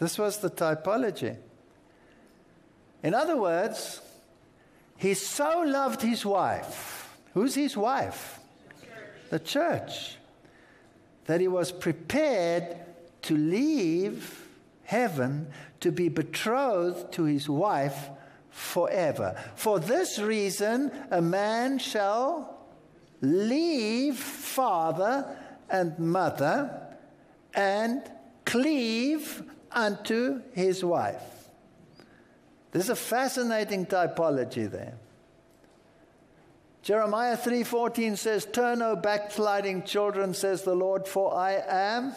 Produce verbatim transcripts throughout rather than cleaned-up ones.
This was the typology. In other words, he so loved his wife. Who's his wife? The church. That he was prepared to leave heaven to be betrothed to his wife forever. For this reason, a man shall leave father and mother and cleave unto his wife. There's a fascinating typology there. Jeremiah three fourteen says, "Turn, O backsliding children, says the Lord, for I am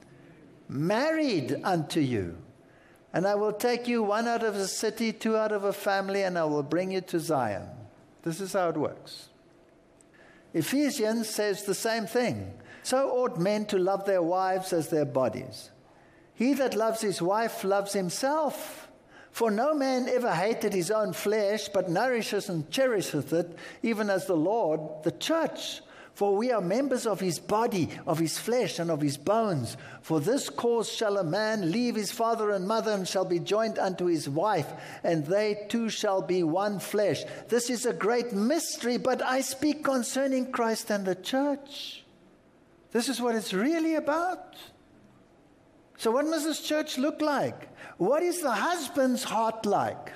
married unto you. And I will take you one out of a city, two out of a family, and I will bring you to Zion." This is how it works. Ephesians says the same thing. "So ought men to love their wives as their bodies. He that loves his wife loves himself. For no man ever hated his own flesh, but nourishes and cherisheth it, even as the Lord, the church. For we are members of his body, of his flesh, and of his bones. For this cause shall a man leave his father and mother, and shall be joined unto his wife, and they two shall be one flesh. This is a great mystery, but I speak concerning Christ and the church." This is what it's really about. So what must this church look like? What is the husband's heart like?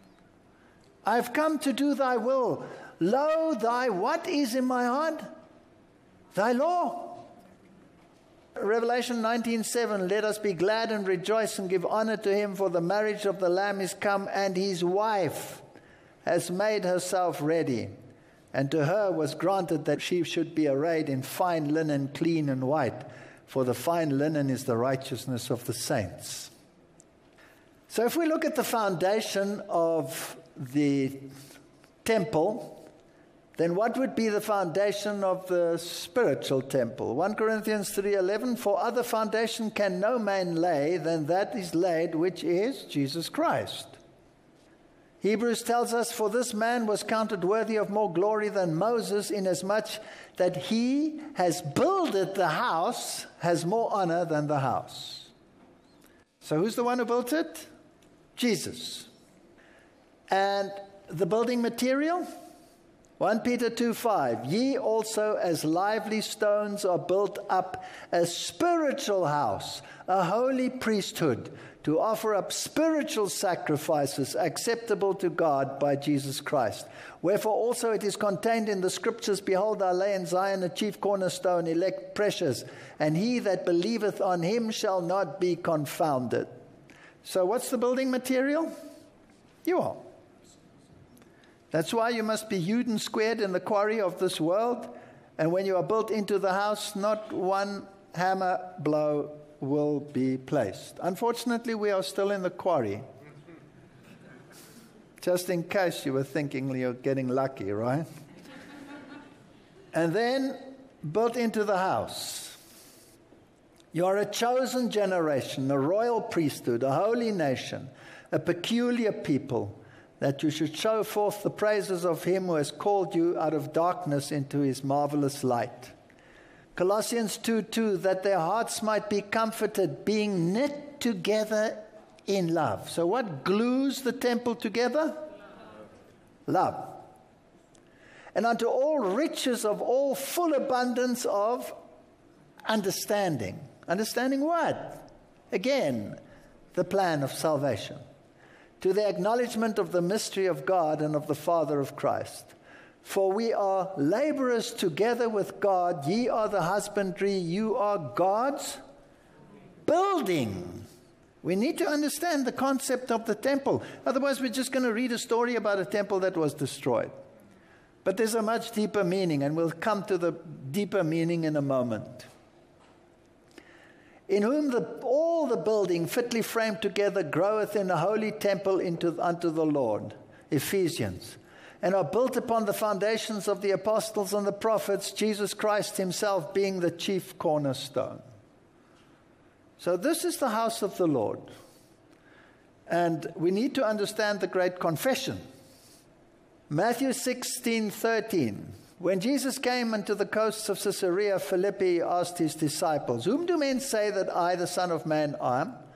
"I've come to do thy will. Lo, thy what is in my heart? Thy law." Revelation nineteen seven, "Let us be glad and rejoice and give honor to him, for the marriage of the Lamb is come, and his wife has made herself ready. And to her was granted that she should be arrayed in fine linen, clean and white. For the fine linen is the righteousness of the saints." So if we look at the foundation of the temple, then what would be the foundation of the spiritual temple? First Corinthians three eleven, "For other foundation can no man lay than that is laid, which is Jesus Christ." Hebrews tells us, "For this man was counted worthy of more glory than Moses, inasmuch that he has builded the house, has more honor than the house." So who's the one who built it? Jesus. And the building material? First Peter two five, "Ye also as lively stones are built up a spiritual house, a holy priesthood, to offer up spiritual sacrifices acceptable to God by Jesus Christ. Wherefore also it is contained in the scriptures, Behold, I lay in Zion a chief cornerstone, elect, precious, and he that believeth on him shall not be confounded." So what's the building material? You are. That's why you must be hewed and squared in the quarry of this world. And when you are built into the house, not one hammer blow will be placed. Unfortunately, we are still in the quarry. Just in case you were thinking you're getting lucky, right? And then built into the house. You are a chosen generation, a royal priesthood, a holy nation, a peculiar people, that you should show forth the praises of him who has called you out of darkness into his marvelous light. Colossians two two, "That their hearts might be comforted, being knit together in love." So what glues the temple together? Love. Love. "And unto all riches of all full abundance of understanding." Understanding what? Again, the plan of salvation. "To the acknowledgement of the mystery of God and of the Father of Christ. For we are laborers together with God. Ye are the husbandry, you are God's building." We need to understand the concept of the temple. Otherwise, we're just going to read a story about a temple that was destroyed. But there's a much deeper meaning, and we'll come to the deeper meaning in a moment. "In whom the, all the building fitly framed together groweth in a holy temple into, unto the Lord." Ephesians. "And are built upon the foundations of the apostles and the prophets, Jesus Christ himself being the chief cornerstone." So this is the house of the Lord. And we need to understand the great confession. Matthew sixteen thirteen. "When Jesus came unto the coasts of Caesarea Philippi, he asked his disciples, Whom do men say that I, the Son of Man, am?